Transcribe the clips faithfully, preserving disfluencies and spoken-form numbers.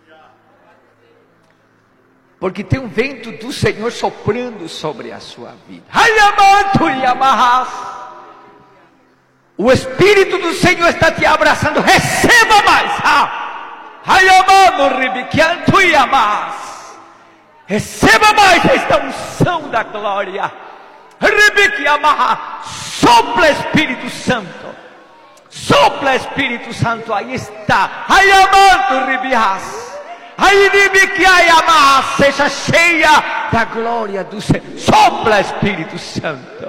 Porque tem um vento do Senhor soprando sobre a sua vida. O Espírito do Senhor está te abraçando. Receba mais. Receba mais esta unção da glória. Sopla, Espírito Santo. Sopla, Espírito Santo. Aí está. Seja cheia da glória do Senhor. Sopla, Espírito Santo.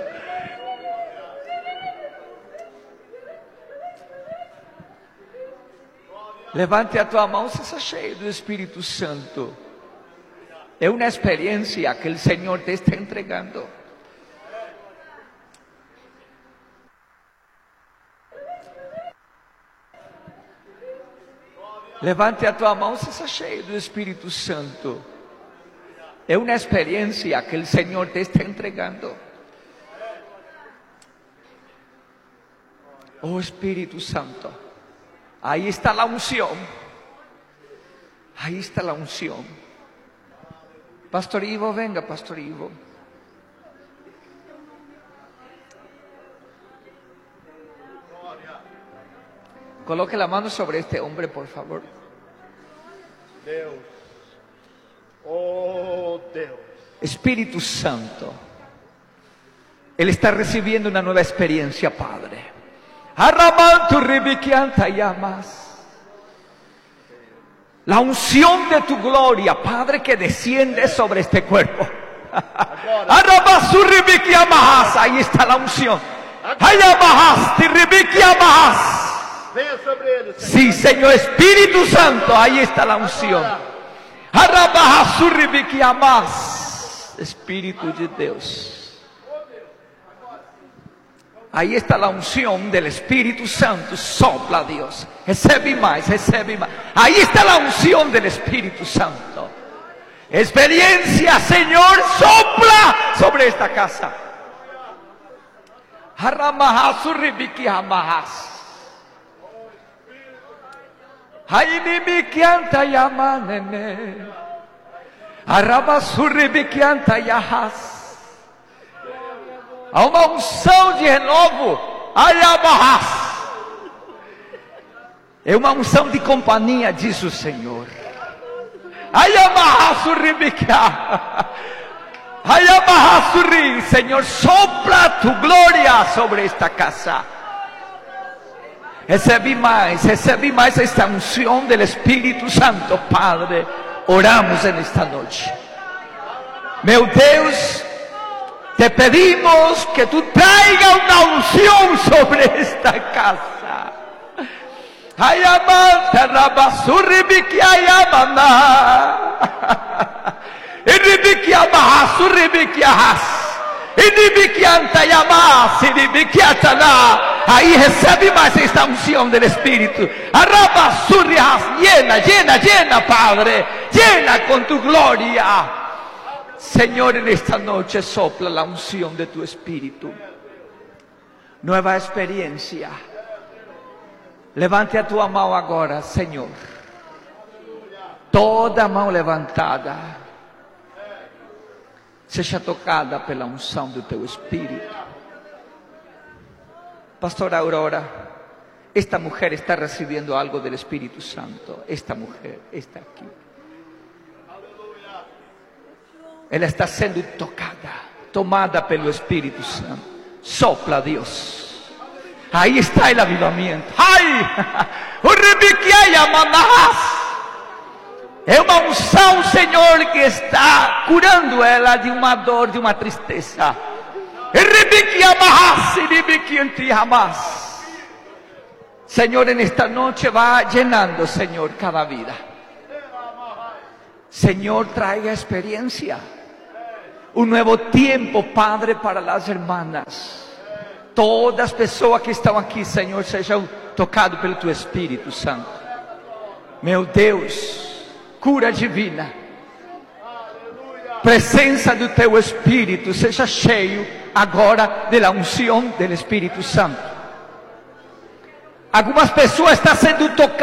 Levante a tua mão, seja cheio do Espírito Santo. É uma experiência que o Senhor te está entregando. Levante a tua mão, seja cheio do Espírito Santo. É uma experiência que o Senhor te está entregando. Oh Espírito Santo, aí está a unção. Aí está a unção. Pastor Ivo, venga, Pastor Ivo. Coloque la mano sobre este hombre, por favor. Deus. Oh, Deus. Espíritu Santo. Él está recibiendo una nueva experiencia, Padre. La unción de tu gloria, Padre, que desciende sobre este cuerpo. Ahí está la unción. Sí, Señor, Espíritu Santo, ahí está la unción. Espíritu de Dios. Ahí está la unción del Espíritu Santo. Sopla, Dios. Recebe más, recebe más. Ahí está la unción del Espíritu Santo. Experiencia, Señor, sopla sobre esta casa. Há uma unção de renovo. É uma unção de companhia, diz o Senhor. Senhor, sopla tu glória sobre esta casa. Recebe mais, recebe mais esta unção do Espírito Santo, Padre. Oramos nesta noite. Meu Deus, te pedimos que tú traigas una unción sobre esta casa. Ayamanta rabasurribiki ayamana. Iribiki amahasurribiki ahas. Iribiki antayamas. Iribiki atana. Ahí recebe más esta unción del Espíritu. Arabasurrias. Llena, llena, llena, Padre. Llena con tu gloria. Señor, en esta noche sopla la unción de tu Espíritu. Nueva experiencia. Levante a tua mão agora, Senhor. Toda mão levantada seja tocada pela unção do teu Espírito. Pastora Aurora, esta mujer está recibiendo algo del Espíritu Santo. Esta mujer está aquí. Ela está sendo tocada, tomada pelo Espírito Santo. Sopla, Deus. Aí está o avivamento. Ai! É uma unção, Senhor, que está curando ela de uma dor, de uma tristeza. Senhor, nesta noite vai llenando, Senhor, cada vida. Senhor, traiga experiencia. Un nuevo tiempo, Padre, para las hermanas. Todas as pessoas que estão aqui, Senhor, sejam tocadas pelo Teu Espírito Santo. Meu Deus, cura divina. Presença do Teu Espírito, seja cheio agora da unção do Espírito Santo. Algumas pessoas estão sendo tocadas